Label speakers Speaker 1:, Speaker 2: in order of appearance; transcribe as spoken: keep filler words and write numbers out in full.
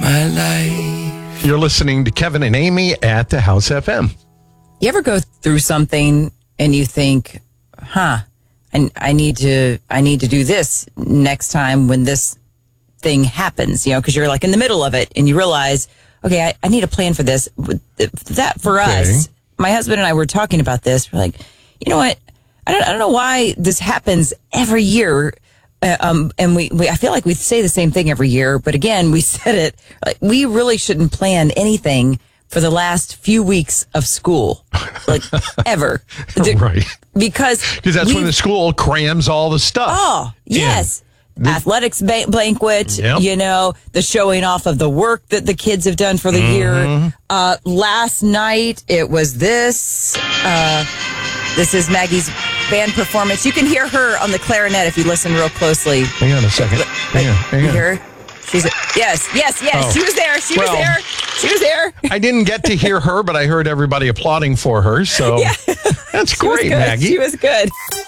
Speaker 1: my life.
Speaker 2: You're listening to Kevin and Amy at the House F M.
Speaker 3: You ever go through something and you think, huh, I, I need to I need to do this next time when this thing happens, you know, because you're like in the middle of it and you realize, okay, I, I need a plan for this. That for
Speaker 2: Okay.
Speaker 3: us, my husband and I were talking about this. We're like, you know what? I don't I don't know why this happens every year. Uh, um, and we, we, I feel like we say the same thing every year, but again, we said it, like, we really shouldn't plan anything for the last few weeks of school, like ever.
Speaker 2: Right.
Speaker 3: Because
Speaker 2: Because that's when
Speaker 3: we've-
Speaker 2: the school crams all the stuff.
Speaker 3: Oh, yes.
Speaker 2: The-
Speaker 3: Athletics ba- banquet,
Speaker 2: Yep.
Speaker 3: you know, the showing off of the work that the kids have done for the
Speaker 2: Mm-hmm.
Speaker 3: year. Uh, last night, it was this. Uh, this is Maggie's band performance. You can hear her on the clarinet if you listen real closely.
Speaker 2: Hang on a second. Hang on. Hang
Speaker 3: You
Speaker 2: on.
Speaker 3: hear her? She's yes, yes, yes.
Speaker 2: Oh.
Speaker 3: She was there. She
Speaker 2: Well,
Speaker 3: was there. She was there.
Speaker 2: I didn't get to hear her, but I heard everybody applauding for her. So
Speaker 3: Yeah.
Speaker 2: that's
Speaker 3: She was
Speaker 2: great,
Speaker 3: good.
Speaker 2: Maggie.
Speaker 3: She was good.